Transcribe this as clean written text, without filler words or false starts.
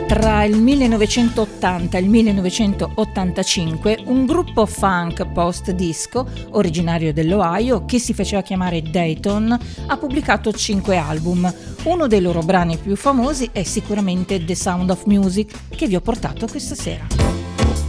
Tra il 1980 e il 1985 un gruppo funk post-disco, originario dell'Ohio, che si faceva chiamare Dayton, ha pubblicato 5 album. Uno dei loro brani più famosi è sicuramente The Sound of Music, che vi ho portato questa sera.